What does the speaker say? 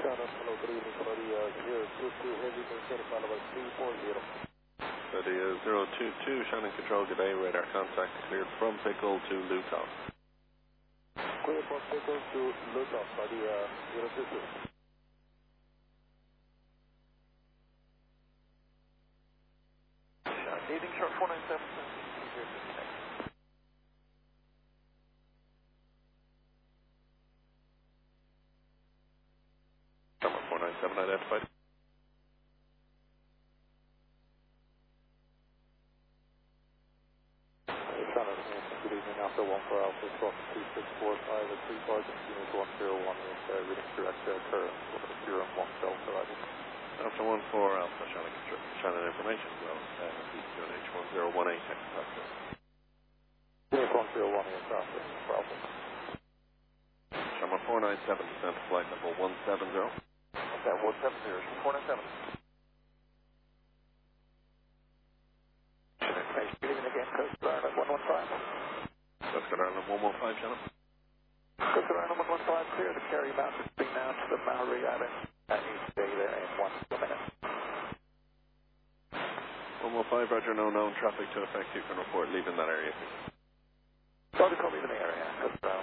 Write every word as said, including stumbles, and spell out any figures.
Shannon, hello, good evening, for the uh, zero two two Heavy, maintain file number three four zero. For the uh, zero two two, Shannon Control, good day, radar contact cleared from Pickle to Luton. Clear from Pickle to Luton for the uh, zero two two. Leading short four nine seven. Number four nine seven identified. Shannon, good evening, after one for Alpha, cross two six four five at three parking, unit one zero one is uh, reading direct uh, current, zero one Delta, right? After one four Alpha, Shannon Control, Shannon information, well, uh, U N H one zero one eight, X-Factor. Unit one zero one is after, for Alpha. Number four nine seven, descent to flight level one seven zero. Okay, one seven zero, four nine seven. Good evening again, Coast Ireland one one five. Let's go down to one one five, Shannon. Coast Ireland one one five, clear to carry mountain speed now to the Maori Island. I need to stay there in one minute. one one five, roger, no known traffic to affect. You can report leaving that area, please.